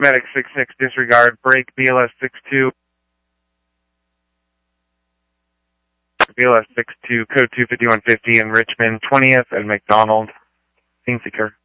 Medic 66, disregard, break, BLS 62. BLS 62, code 25150 in Richmond, 20th and McDonald. Scene secure.